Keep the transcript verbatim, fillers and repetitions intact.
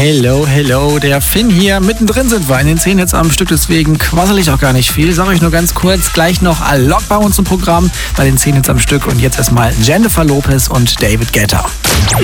Hello, hello, der Finn hier. Mittendrin sind wir in den zehn Hits am Stück, deswegen quassel ich auch gar nicht viel. Sag euch nur ganz kurz, gleich noch Alok bei uns im Programm bei den zehn Hits am Stück. Und jetzt erstmal Jennifer Lopez und David Guetta.